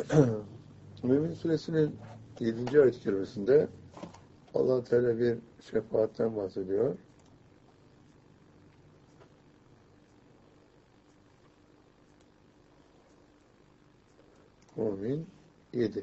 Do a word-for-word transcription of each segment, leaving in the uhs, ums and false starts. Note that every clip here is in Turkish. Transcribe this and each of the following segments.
Mümin Suresinin yedinci ayet-i kerimesinde Allah Teala bir şefaatten bahsediyor. Mümin yedi.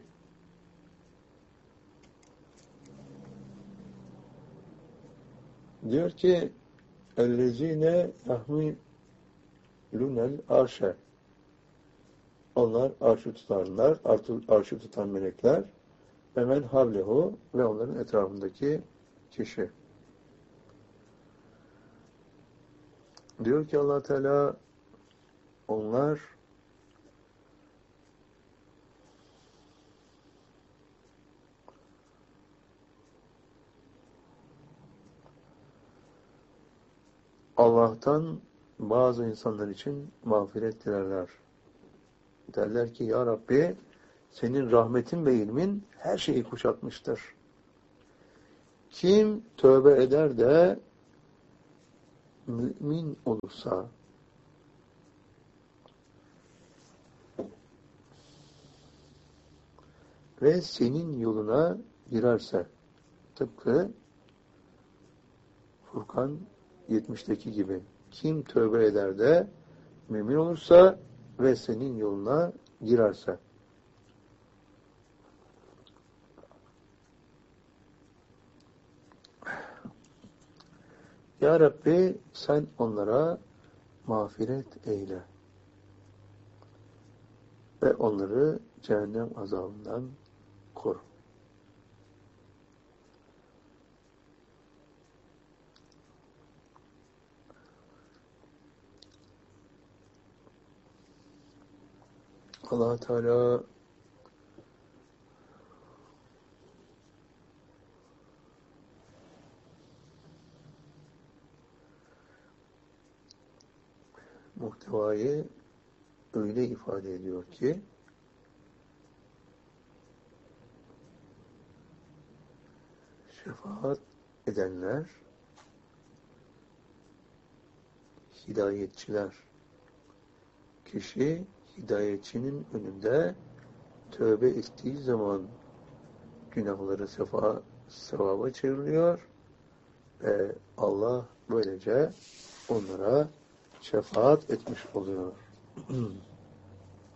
Diyor ki اَلَّذ۪ينَ يَحْمِلُونَ الْعَرْشَ Onlar arşı tutarlar, arşı tutan melekler ve men havlehu ve onların etrafındaki kişi. Diyor ki Allah Teala onlar Allah'tan bazı insanlar için mağfiret dilerler. Derler ki ya Rabbi senin rahmetin ve ilmin her şeyi kuşatmıştır. Kim tövbe eder de mümin olursa ve senin yoluna girerse tıpkı Furkan yetmişteki gibi kim tövbe eder de mümin olursa ve senin yoluna girerse Ya Rabbi sen onlara mağfiret eyle ve onları cehennem azabından koru. Allah Teala muhtevayı öyle ifade ediyor ki şefaat edenler hidayetçiler. Kişi hidayetçinin önünde tövbe ettiği zaman günahları sefa, sevaba çevriliyor ve Allah böylece onlara şefaat etmiş oluyor.